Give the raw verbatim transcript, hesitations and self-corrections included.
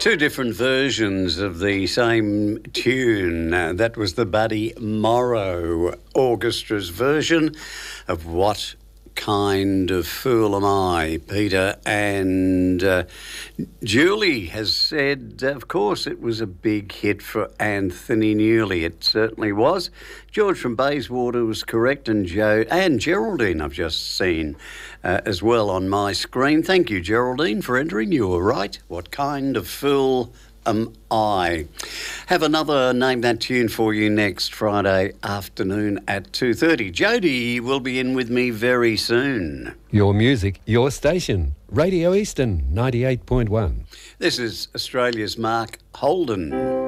Two different versions of the same tune. Uh, that was the Buddy Morrow Orchestra's version of What Kind of Fool Am I, Peter. And uh, Julie has said, of course, it was a big hit for Anthony Newley. It certainly was. George from Bayswater was correct, and Joe and Geraldine I've just seen uh, as well on my screen. Thank you, Geraldine, for entering. You were right. What Kind of Fool Am I? Have another Name That Tune for you next Friday afternoon at two thirty. Jody will be in with me very soon. Your music, your station. Radio Eastern ninety-eight point one. This is Australia's Mark Holden.